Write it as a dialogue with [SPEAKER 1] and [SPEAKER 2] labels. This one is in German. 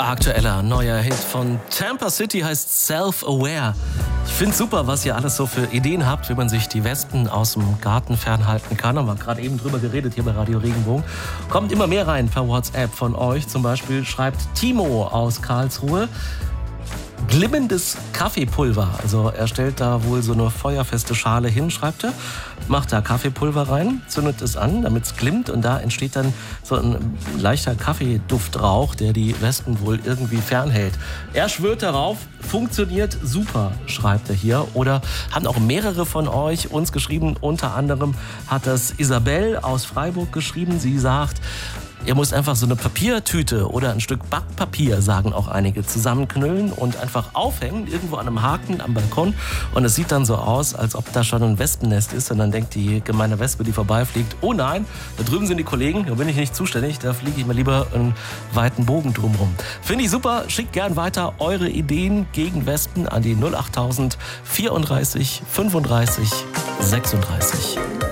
[SPEAKER 1] Aktueller neuer Hit von Tampa City heißt Self-Aware. Ich finde super, was ihr alles so für Ideen habt, wie man sich die Wespen aus dem Garten fernhalten kann. Haben wir gerade eben drüber geredet hier bei Radio Regenbogen. Kommt immer mehr rein per WhatsApp von euch. Zum Beispiel schreibt Timo aus Karlsruhe: glimmendes Kaffeepulver. Also er stellt da wohl so eine feuerfeste Schale hin, schreibt er, macht da Kaffeepulver rein, zündet es an, damit es glimmt, und da entsteht dann so ein leichter Kaffeeduftrauch, der die Wespen wohl irgendwie fernhält. Er schwört darauf, funktioniert super, schreibt er hier. Oder haben auch mehrere von euch uns geschrieben, unter anderem hat das Isabel aus Freiburg geschrieben. Sie sagt, ihr müsst einfach so eine Papiertüte oder ein Stück Backpapier, sagen auch einige, zusammenknüllen und einfach aufhängen, irgendwo an einem Haken am Balkon. Und es sieht dann so aus, als ob da schon ein Wespennest ist. Und dann denkt die gemeine Wespe, die vorbeifliegt, oh nein, da drüben sind die Kollegen, da bin ich nicht zuständig, da fliege ich mal lieber einen weiten Bogen drumherum. Finde ich super, schickt gern weiter eure Ideen gegen Wespen an die 08000 34 35 36.